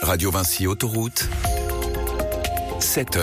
Radio Vinci Autoroute, 7h.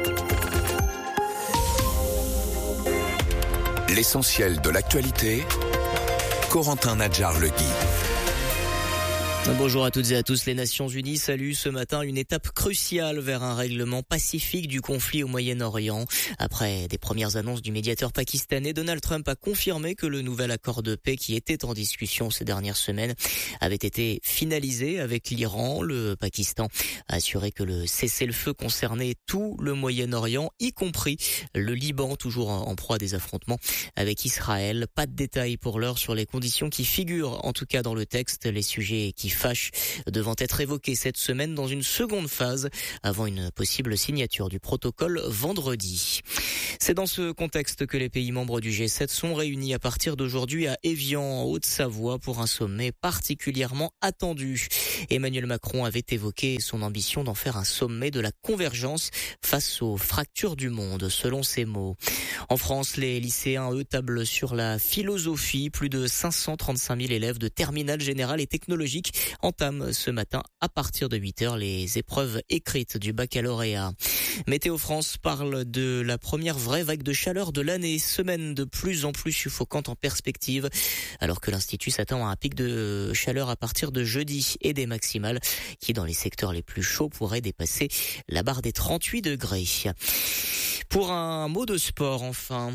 L'essentiel de l'actualité, Corentin Nadjar-Legui. Bonjour à toutes et à tous. Les Nations Unies saluent ce matin une étape cruciale vers un règlement pacifique du conflit au Moyen-Orient. Après des premières annonces du médiateur pakistanais, Donald Trump a confirmé que le nouvel accord de paix qui était en discussion ces dernières semaines avait été finalisé avec l'Iran. Le Pakistan a assuré que le cessez-le-feu concernait tout le Moyen-Orient, y compris le Liban, toujours en proie à des affrontements avec Israël. Pas de détails pour l'heure sur les conditions qui figurent, en tout cas dans le texte, les sujets qui fâche devant être évoqué cette semaine dans une seconde phase avant une possible signature du protocole vendredi. C'est dans ce contexte que les pays membres du G7 sont réunis à partir d'aujourd'hui à Évian en Haute-Savoie pour un sommet particulièrement attendu. Emmanuel Macron avait évoqué son ambition d'en faire un sommet de la convergence face aux fractures du monde, selon ses mots. En France, les lycéens, eux, tablent sur la philosophie. Plus de 535 000 élèves de terminale générale et technologique entament ce matin à partir de 8h les épreuves écrites du baccalauréat. Météo France parle de la première vraie vague de chaleur de l'année, semaine de plus en plus suffocante en perspective, alors que l'Institut s'attend à un pic de chaleur à partir de jeudi et des maximales qui, dans les secteurs les plus chauds, pourraient dépasser la barre des 38 degrés. Pour un mot de sport, enfin.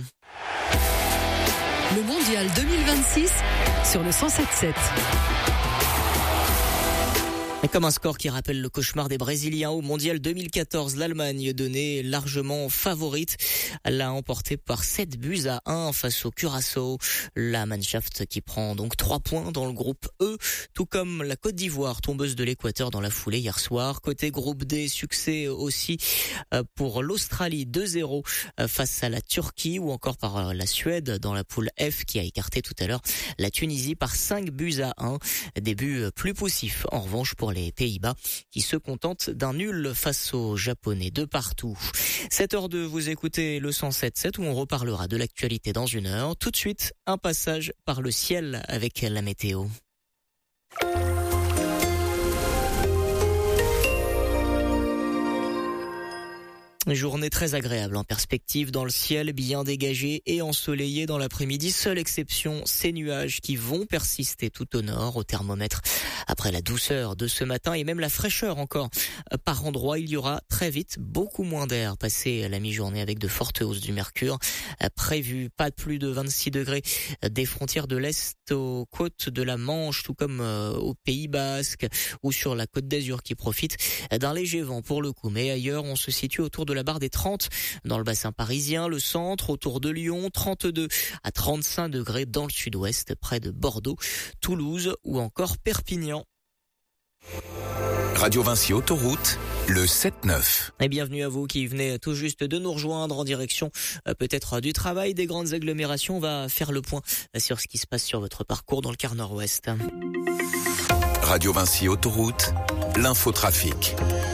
Le Mondial 2026 sur le 107.7. Et comme un score qui rappelle le cauchemar des Brésiliens au Mondial 2014, l'Allemagne, donnée largement favorite, l'a emporté par 7-1 face au Curaçao. La Mannschaft qui prend donc 3 points dans le groupe E, tout comme la Côte d'Ivoire, tombeuse de l'Équateur dans la foulée hier soir. Côté groupe D, succès aussi pour l'Australie 2-0 face à la Turquie, ou encore par la Suède dans la poule F qui a écarté tout à l'heure la Tunisie par 5-1. Début plus poussif en revanche pour les Pays-Bas qui se contentent d'un nul face aux Japonais de partout. 7h02, vous écoutez le 107.7 où on reparlera de l'actualité dans une heure. Tout de suite, un passage par le ciel avec la météo. Journée très agréable en perspective dans le ciel, bien dégagé et ensoleillé dans l'après-midi. Seule exception, ces nuages qui vont persister tout au nord, au thermomètre. Après la douceur de ce matin et même la fraîcheur encore par endroits, il y aura très vite beaucoup moins d'air passé la mi-journée avec de fortes hausses du mercure. Prévu pas plus de 26 degrés des frontières de l'Est aux côtes de la Manche, tout comme au Pays Basque ou sur la Côte d'Azur qui profite d'un léger vent pour le coup. Mais ailleurs, on se situe autour de la barre des 30 dans le bassin parisien, le centre, autour de Lyon, 32 à 35 degrés dans le sud-ouest, près de Bordeaux, Toulouse ou encore Perpignan. Radio Vinci Autoroute, le 7-9. Et bienvenue à vous qui venez tout juste de nous rejoindre en direction peut-être du travail, des grandes agglomérations. On va faire le point sur ce qui se passe sur votre parcours dans le quart nord-ouest. Radio Vinci Autoroute, l'infotrafic.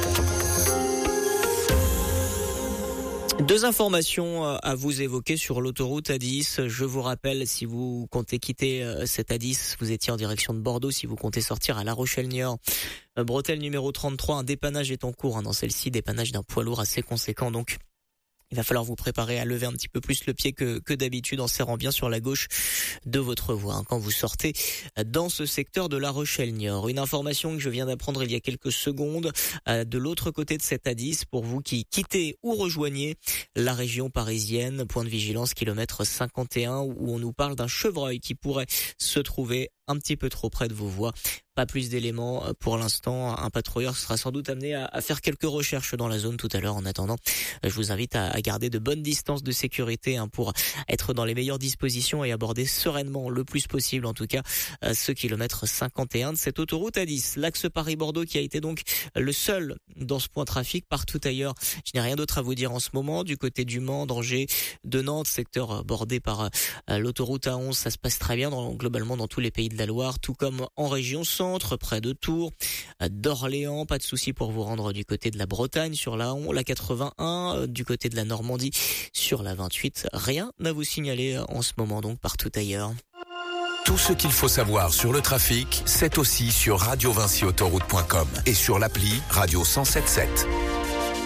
2 informations à vous évoquer sur l'autoroute A10. Je vous rappelle, si vous comptez quitter cette A10, vous étiez en direction de Bordeaux. Si vous comptez sortir à La Rochelle-Niort, bretelle numéro 33, un dépannage est en cours dans celle-ci, dépannage d'un poids lourd assez conséquent. Donc, il va falloir vous préparer à lever un petit peu plus le pied que d'habitude en serrant bien sur la gauche de votre voie quand vous sortez dans ce secteur de La Rochelle-Niort. Une information que je viens d'apprendre il y a quelques secondes de l'autre côté de cette A10 pour vous qui quittez ou rejoignez la région parisienne. Point de vigilance kilomètre 51 où on nous parle d'un chevreuil qui pourrait se trouver un petit peu trop près de vos voies. Pas plus d'éléments pour l'instant. Un patrouilleur sera sans doute amené à faire quelques recherches dans la zone tout à l'heure. En attendant, je vous invite à garder de bonnes distances de sécurité pour être dans les meilleures dispositions et aborder sereinement le plus possible, en tout cas, ce kilomètre 51 de cette autoroute A10. L'axe Paris-Bordeaux qui a été donc le seul dans ce point trafic. Partout ailleurs, je n'ai rien d'autre à vous dire en ce moment. Du côté du Mans, d'Angers, de Nantes, secteur bordé par l'autoroute A11, ça se passe très bien globalement dans tous les pays de la Loire, tout comme en région centre, près de Tours, d'Orléans. Pas de souci pour vous rendre du côté de la Bretagne sur la 81, du côté de la Normandie sur la 28. Rien à vous signaler en ce moment donc partout ailleurs. Tout ce qu'il faut savoir sur le trafic, c'est aussi sur radiovincyautoroute.com et sur l'appli Radio 107.7.